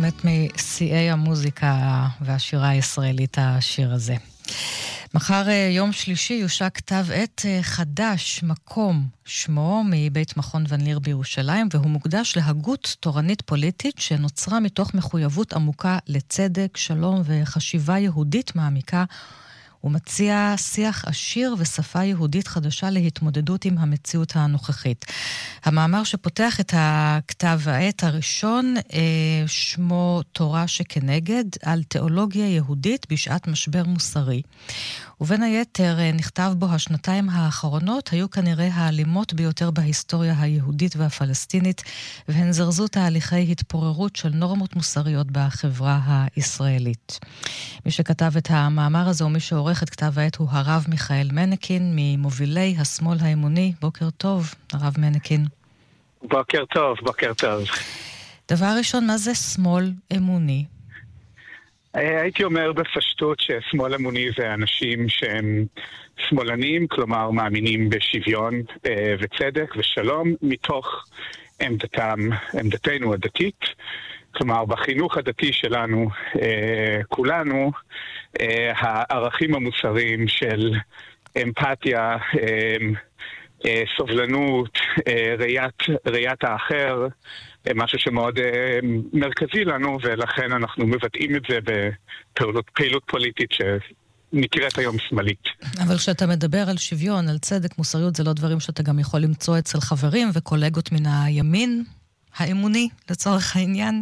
באמת משיאי המוזיקה והשירה הישראלית השיר הזה. מחר יום שלישי יושק כתב עת חדש, מקום, שמו מבית מכון ון ליר בירושלים, והוא מוקדש להגות תורנית פוליטית שנוצרה מתוך מחויבות עמוקה לצדק, שלום וחשיבה יהודית מעמיקה, ומציע שיח עשיר ושפה יהודית חדשה להתמודדות עם המציאות הנוכחית. המאמר שפותח את הכתב העת הראשון, שמו תורה שכנגד, על תיאולוגיה יהודית בשעת משבר מוסרי. ובין היתר נכתב בו השנתיים האחרונות היו כנראה האלימות ביותר בהיסטוריה היהודית והפלסטינית, והן זרזו תהליכי התפוררות של נורמות מוסריות בחברה הישראלית. מי שכתב את המאמר הזה ומי שעורך את כתב העת הוא הרב מיכאל מנקין, ממובילי השמאל האמוני. בוקר טוב, הרב מנקין. בוקר טוב, בוקר טוב. דבר ראשון, מה זה שמאל אמוני? הייתי אומר בפשטות ששמאל אמוני זה אנשים שהם שמאלנים, כלומר מאמינים בשוויון וצדק ושלום מתוך עמדתנו הדתית. כלומר, בחינוך הדתי שלנו, כולנו, הערכים המוסריים של אמפתיה, סובלנות, ראיית האחר, משהו שמאוד מרכזי לנו, ולכן אנחנו מבטאים את זה בפעילות פוליטית שנקראת היום שמאלית. אבל כשאתה מדבר על שוויון, על צדק, מוסריות, זה לא דברים שאתה גם יכול למצוא אצל חברים וקולגות מן הימין האמוני, לצורך העניין?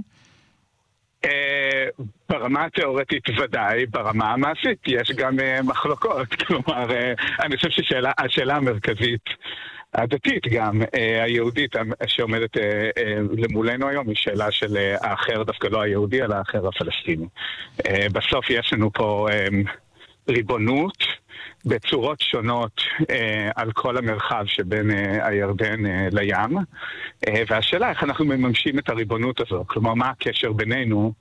ברמה התיאורטית ודאי, ברמה המעשית יש גם מחלוקות. כלומר, אני חושב שהשאלה המרכזית הדתית גם, היהודית שעומדת למולנו היום, היא שאלה של האחר, דווקא לא היהודי, אלא האחר הפלסטיני. בסוף יש לנו פה ריבונות בצורות שונות על כל המרחב שבין הירדן לים, והשאלה איך אנחנו מממשים את הריבונות הזו, כלומר מה הקשר בינינו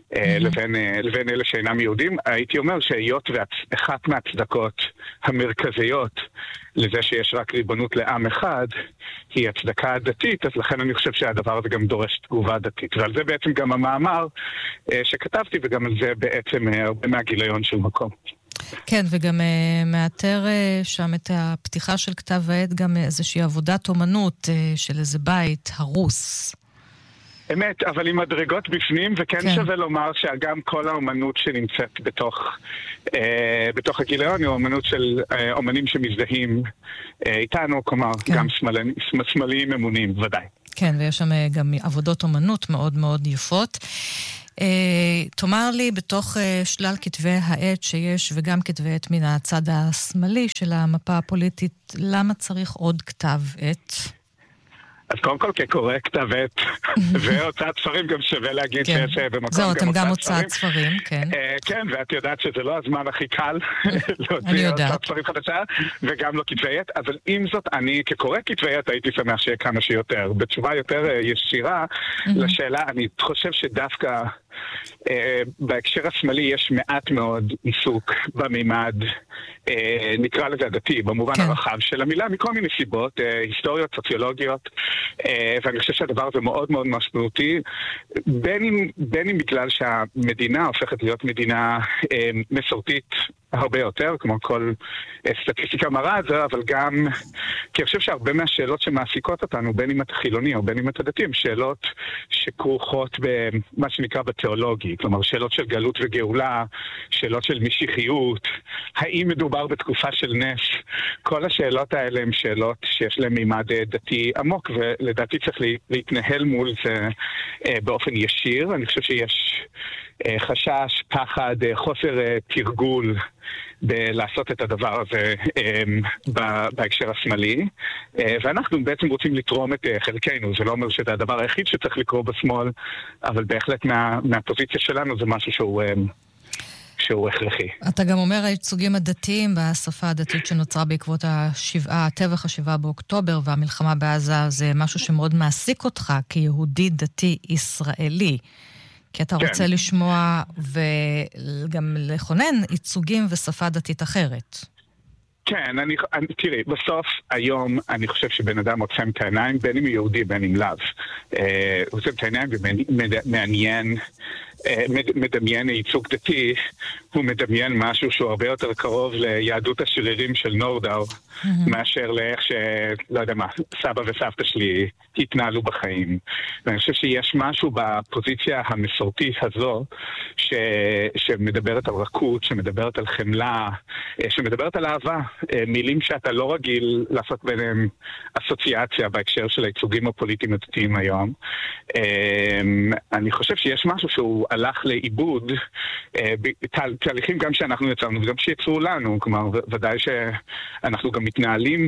לבין אלה שאינם יהודים. הייתי אומר שהיות ואחת מהצדקות המרכזיות לזה שיש רק ריבונות לעם אחד היא הצדקה דתית, אז לכן אני חושב שהדבר הזה גם דורש תגובה דתית, ועל זה בעצם גם המאמר שכתבתי, וגם על זה בעצם הרבה מהגיליון של מקום. כן, וגם מאתר שם את הפתיחה של כתב העת, גם איזושהי עבודת אומנות של איזה בית הרוס. אמת, אבל עם מדרגות בפנים, וכן שווה לומר שגם כל האומנות שנמצאת בתוך הגיליון היא אומנות של אומנים שמזדהים איתנו, כלומר גם שמאליים אמונים, ודאי. כן, ויש שם גם עבודות אומנות מאוד מאוד יפות. תאמר לי, בתוך שלל כתבי העת שיש, וגם כתבי עת מן הצד השמאלי של המפה הפוליטית, למה צריך עוד כתב עת? אז קודם כל כקורא כתב עת והוצאת ספרים גם שווה להגיד שיש במקום זהו, אתם גם הוצאת ספרים, כן. כן, ואת יודעת שזה לא הזמן הכי קל להוציא הוצאת ספרים חדשה, וגם לא כתבי עת, אבל עם זאת אני כקורא כתבי עת הייתי שמח שיהיה כמה שיותר. בתשובה יותר ישירה לשאלה, אני חושב שדווקא בהקשר השמאלי יש מעט מאוד עיסוק במימד, נקרא לזה הדתי, במובן הרחב של המילה, מכל מיני סיבות, היסטוריות, סוציולוגיות, ואני חושב שהדבר הזה מאוד מאוד משמעותי, בין אם בגלל שהמדינה הופכת להיות מדינה מסורתית הרבה יותר, כמו כל סטטיסטיקה מראה את זה, אבל גם כי אני חושב שהרבה מהשאלות שמעסיקות אותנו, בין אם אתה חילוני או בין אם אתה דתי, הן שאלות שכרוכות במה שנקרא בתיאולוגי, כלומר שאלות של גלות וגאולה, שאלות של משיחיות, האם מדובר בתקופה של נס, כל השאלות האלה הן שאלות שיש להן מימד דתי עמוק, ולדעתי צריך להתנהל מול זה באופן ישיר. אני חושב שיש חשש, פחד, חוסר תרגול בלעשות את הדבר הזה בהקשר השמאלי, ואנחנו בעצם רוצים לתרום את חלקנו. זה לא אומר שזה הדבר היחיד שצריך לקרוא בשמאל, אבל בהחלט מהפוזיציה שלנו זה משהו שהוא הכרחי. אתה גם אומר הייצוגים הדתיים בשפה הדתית שנוצרה בעקבות הטבח ה7 באוקטובר והמלחמה בעזה, זה משהו שמאוד מעסיק אותך כיהודי דתי ישראלי. כי אתה רוצה לשמוע וגם לכונן ייצוגים ושפה דתית אחרת. כן, תראי, בסוף היום אני חושב שבן אדם עוצם את העיניים, בין אם יהודי, בין אם לאו. הוא עוצם את העיניים מדמיין ייצוג דתי, הוא מדמיין משהו שהוא הרבה יותר קרוב ליהדות השרירים של נורדאו, מאשר לאיך לא יודע מה, סבא וסבתא שלי התנהלו בחיים. ואני חושב שיש משהו בפוזיציה המסורתית הזו, שמדברת על רכות, שמדברת על חמלה, שמדברת על אהבה, מילים שאתה לא רגיל לעשות ביניהם אסוציאציה בהקשר של הייצוגים הפוליטיים הדתיים היום. אני חושב שיש משהו שהוא הלך לאיבוד, תהליכים גם שאנחנו יצרנו וגם שיצרו לנו, כלומר ודאי שאנחנו גם מתנהלים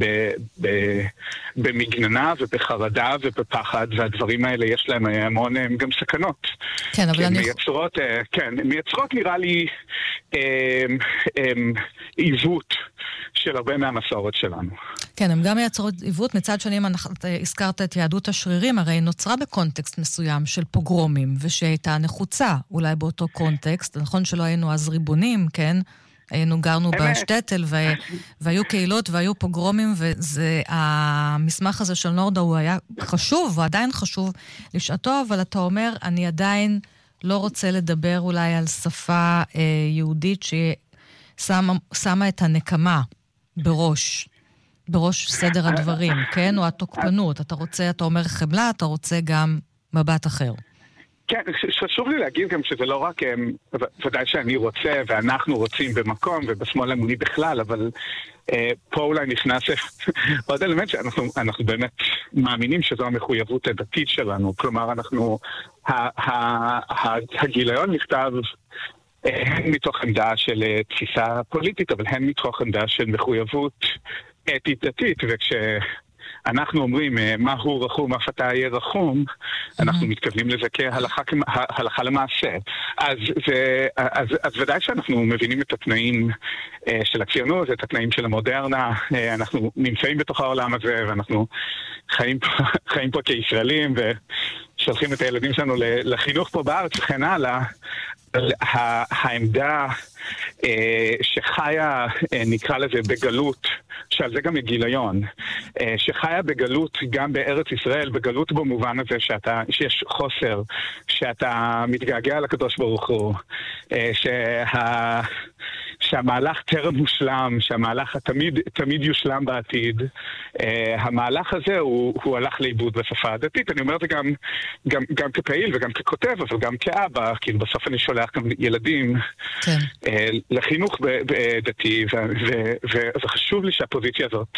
במגננה ובחרדה ובפחד, והדברים האלה יש להם המון הם גם סכנות. כן, אבל אני... מייצרות נראה לי עיוות של הרבה מהמסורת שלנו. כן, הם גם מייצרות עיוות. מצד שני, אם הזכרת את יהדות השרירים, הרי היא נוצרה בקונטקסט מסוים של פוגרומים, ושהייתה נחוצה אולי באותו קונטקסט. נכון שלא היינו אז ריבונים, כן? גרנו בשטטל, והיו קהילות והיו פוגרומים, והמסמך הזה של נורדאו הוא היה חשוב, הוא עדיין חשוב לשעתו, אבל אתה אומר, אני עדיין לא רוצה לדבר אולי על שפה יהודית ששמה את הנקמה בראש סדר הדברים, כן? או התוקפנות. אתה אומר חמלה, אתה רוצה גם מבט אחר. כן, חשוב לי להגיד גם שזה לא רק, ודאי שאני רוצה ואנחנו רוצים במקום ובשמאל אמוני בכלל, אבל פה אולי נכנס עוד אלמנט שאנחנו באמת מאמינים שזו המחויבות הדתית שלנו. כלומר, הגיליון נכתב הן מתוך עמדה של תפיסה פוליטית, אבל הן מתוך עמדה של מחויבות אתית דתית, אנחנו אומרים, מה הוא רחום, אף אתה יהיה רחום, אנחנו מתכוונים לזה כהלכה למעשה. אז ודאי שאנחנו מבינים את התנאים של הציונות, את התנאים של המודרנה, אנחנו נמצאים בתוך העולם הזה, ואנחנו חיים פה כישראלים, ושולחים את הילדים שלנו לחינוך פה בארץ וכן הלאה. העמדה שחיה, נקרא לזה, בגלות, שעל זה גם הגיליון, שחיה בגלות גם בארץ ישראל, בגלות במובן הזה שיש חוסר, שאתה מתגעגע לקדוש ברוך הוא, שהמהלך טרם מושלם, שהמהלך תמיד יושלם בעתיד. המהלך הזה הוא הלך לאיבוד בשפה הדתית. אני אומר את זה גם כפעיל וגם ככותב, אבל גם כאבא, כי בסוף אני שולח גם ילדים לחינוך דתי, וחשוב לי שהפוזיציה הזאת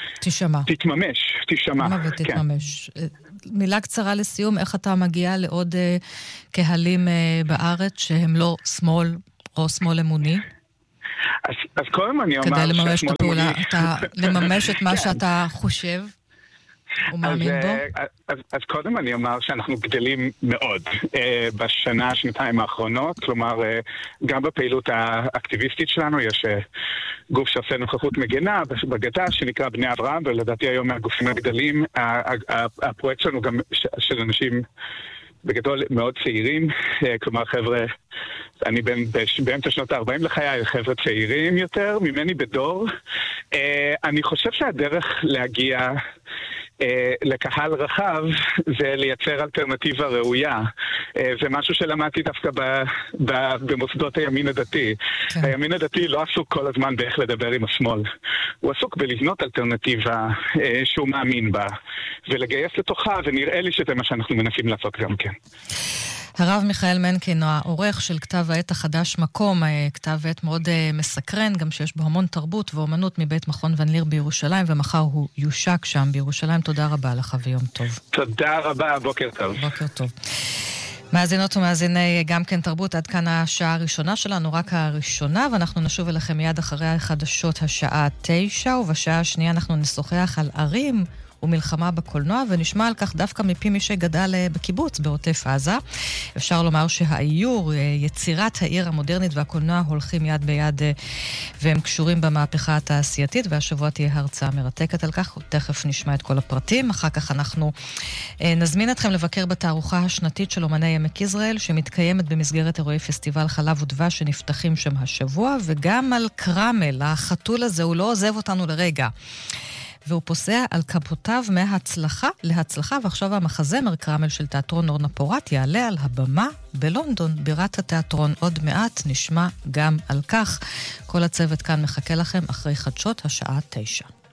תתממש. מילה קצרה לסיום, איך אתה מגיע לעוד קהלים בארץ שהם לא שמאל או שמאל אמוני? אז קודם אני אומר... כדי לממש את הפעולה, אתה לממש את מה שאתה חושב ומאמין בו? אז קודם אני אומר שאנחנו גדלים מאוד שנתיים האחרונות, כלומר גם בפעילות האקטיביסטית שלנו יש גוף שעושה נוכחות מגנה בגדה שנקרא בני אברהם, ולדעתי היום מהגופים הגדולים. הפרויקט שלנו גם של אנשים בגדול מאוד צעירים, כלומר חבר'ה, אני באמצע שנות ה-40 לחיי, חבר'ה צעירים יותר ממני בדור. אני חושב שהדרך להגיע לקהל רחב זה לייצר אלטרנטיבה ראויה. זה משהו שלמדתי דווקא במוסדות הימין הדתי. הימין הדתי לא עסוק כל הזמן באיך לדבר עם השמאל. הוא עסוק בלבנות אלטרנטיבה שהוא מאמין בה, ולגייס לתוכה, ונראה לי שזה מה שאנחנו מנסים לעשות גם כן. הרב מיכאל מנקין, העורך של כתב העת החדש מקום, כתב עת מאוד מסקרן, גם שיש בו המון תרבות ואומנות מבית מכון ון ליר בירושלים, ומחר הוא יושק שם בירושלים. תודה רבה לך ויום טוב. תודה רבה, בוקר טוב. בוקר טוב. מאזינות ומאזיני גם כן תרבות, עד כאן השעה הראשונה שלנו, רק הראשונה, ואנחנו נשוב אליכם מיד אחרי החדשות השעה 9, ובשעה השנייה אנחנו נשוחח על ערים ומלחמה בקולנוע, ונשמע על כך דווקא מפי מי שגדל בקיבוץ בעוטף עזה. אפשר לומר שהאיור, יצירת העיר המודרנית והקולנוע הולכים יד ביד והם קשורים במהפכה התעשייתית, והשבוע תהיה הרצאה מרתקת על כך, תכף נשמע את כל הפרטים. אחר כך אנחנו נזמין אתכם לבקר בתערוכה השנתית של אומני עמק יזרעאל, שמתקיימת במסגרת אירועי פסטיבל חלב ודבש שנפתחים שם השבוע, וגם על קרמל, החתול הזה, הוא לא עוזב אותנו לרגע. והוא פוסע על כפותיו להצלחה, ועכשיו המחזמר קרמל של תיאטרון אורנה פורט יעלה על הבמה בלונדון, בירת התיאטרון. עוד מעט נשמע גם על כך. כל הצוות כאן מחכה לכם אחרי חדשות השעה 9.